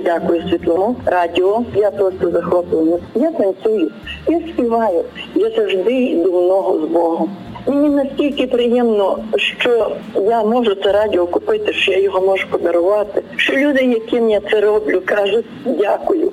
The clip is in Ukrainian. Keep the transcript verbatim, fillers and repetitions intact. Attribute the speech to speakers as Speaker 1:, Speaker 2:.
Speaker 1: дякую світлому радіо. Я просто захоплена. Я танцюю, я співаю. Я завжди йду в ногу з Богом. Мені настільки приємно, що я можу це радіо купити, що я його можу подарувати. Що люди, яким я це роблю, кажуть дякую.